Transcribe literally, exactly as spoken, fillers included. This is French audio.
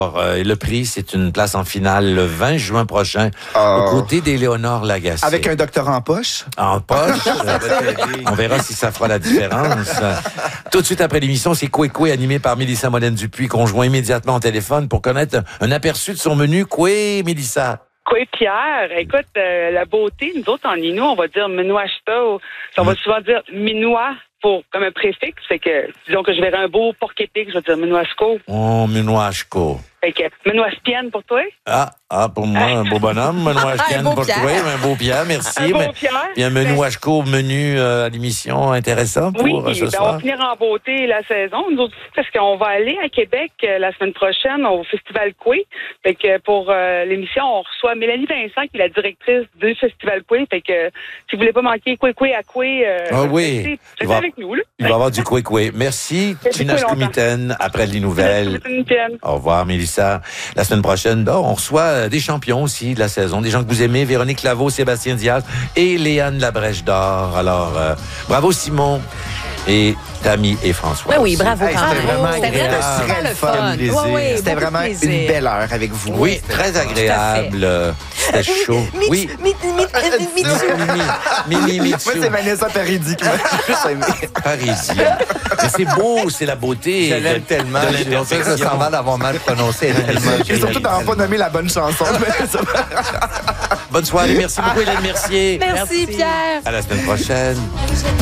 Euh, le prix, c'est une place en finale le vingt juin prochain, Oh. aux côtés d'Éléonore Lagacé. Avec un doctorat en poche? En poche. On verra si ça fera la différence. Tout de suite après l'émission, c'est Coué-Coué, animé par Mélissa Molène-Dupuis, qu'on joint immédiatement au téléphone pour connaître un aperçu de son menu. Coué, Mélissa. Coué Pierre, écoute, euh, la beauté, nous autres en Inou, on va dire Menouachta, on va souvent dire Minois pour comme un préfixe, fait que disons que je verrais un beau porc épic, je vais dire Menouasco. Oh, Menouachko. Fait que Menouaspienne pour toi. Ah, ah, pour moi, un beau bonhomme. Menouachkienne pour toi, un beau Pierre, merci. Un beau Mais, Pierre. il y a un Menouachko menu euh, à l'émission intéressant pour Oui, euh, ce ben, soir. on va finir en beauté la saison, nous autres, parce qu'on va aller à Québec euh, la semaine prochaine au Festival Coué. Fait que pour euh, l'émission, on reçoit Mélanie Vincent, qui est la directrice du Festival Coué. Fait que si vous voulez pas manquer Coué Coué à Coué, euh, Ah oui. restez- Il restez va- avec nous, là. Il va y avoir du Coué-Coué. Merci, Merci Tina longtemps. Skumiten, après les nouvelles. Merci. Au revoir, Mélissa. La semaine prochaine, oh, on reçoit euh, des champions aussi de la saison, des gens que vous aimez, Véronique Laveau, Sébastien Diaz et Léane Labrèche d'Or. Alors, euh, bravo Simon et Tammy et François. Ben oui, aussi. bravo Hey, quand c'était même. vraiment C'était agréable. vraiment super le Quel fun. plaisir. Ouais, ouais, C'était beaucoup de vraiment plaisir. une belle heure avec vous. Oui, très agréable. Euh, C'était chaud. Mitsu- Oui. Mi- Mi- Mi- Mitsu. Mimi, Mimi, Moi, Mitsu. c'est Vanessa Paradis qui m'a plus aimé. Parisien. Mais c'est beau, c'est la beauté. Je l'aime de- tellement. de Je pense que je l'imperfection. sens mal d'avoir mal prononcé. Elle est tellement Et surtout d'avoir pas nommé la bonne chanson. Bonne soirée. Merci beaucoup, Hélène Mercier. Merci, Pierre. À la semaine prochaine.